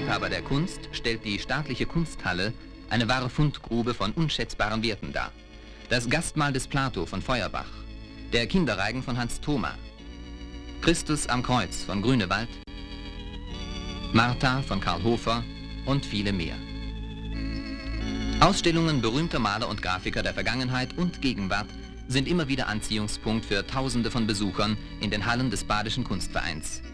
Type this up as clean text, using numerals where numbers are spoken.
Liebhaber der Kunst stellt die staatliche Kunsthalle eine wahre Fundgrube von unschätzbaren Werten dar. Das Gastmahl des Plato von Feuerbach, der Kinderreigen von Hans Thoma, Christus am Kreuz von Grünewald, Martha von Karl Hofer und viele mehr. Ausstellungen berühmter Maler und Grafiker der Vergangenheit und Gegenwart sind immer wieder Anziehungspunkt für Tausende von Besuchern in den Hallen des Badischen Kunstvereins.